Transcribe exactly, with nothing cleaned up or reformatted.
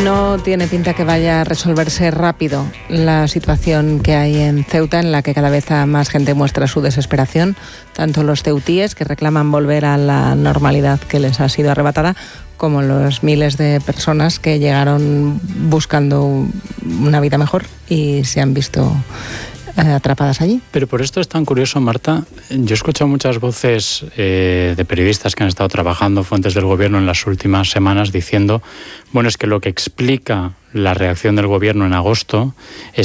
No tiene pinta que vaya a resolverse rápido la situación que hay en Ceuta, en la que cada vez más gente muestra su desesperación, tanto los ceutíes, que reclaman volver a la normalidad que les ha sido arrebatada, como los miles de personas que llegaron buscando una vida mejor y se han visto atrapadas allí. Pero por esto es tan curioso, Marta. Yo he escuchado muchas voces eh, de periodistas que han estado trabajando, fuentes del gobierno en las últimas semanas, diciendo, bueno, es que lo que explica la reacción del gobierno en agosto es